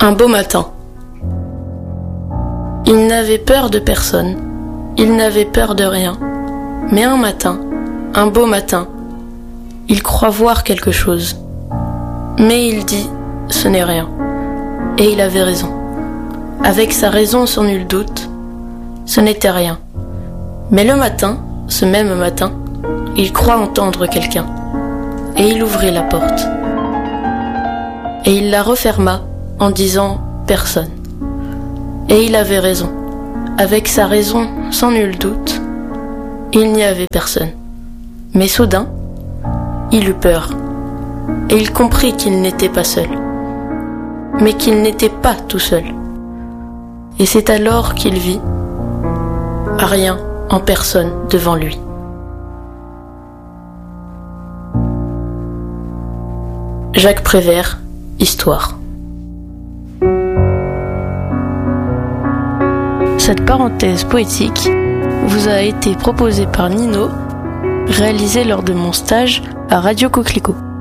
Un beau matin. Il n'avait peur de personne, il n'avait peur de rien. Mais un matin, un beau matin, il croit voir quelque chose. Mais il dit, ce n'est rien. Et il avait raison. Avec sa raison sans nul doute, ce n'était rien. Mais le matin, ce même matin, il croit entendre quelqu'un. Et il ouvrit la porte. Et il la referma en disant personne. Et il avait raison. Avec sa raison sans nul doute, il n'y avait personne. Mais soudain, il eut peur. Et il comprit qu'il n'était pas seul. Mais qu'il n'était pas tout seul. Et c'est alors qu'il vit rien en personne devant lui. Jacques Prévert, Histoire. Cette parenthèse poétique vous a été proposée par Nino, réalisée lors de mon stage à Radio Coquelicot.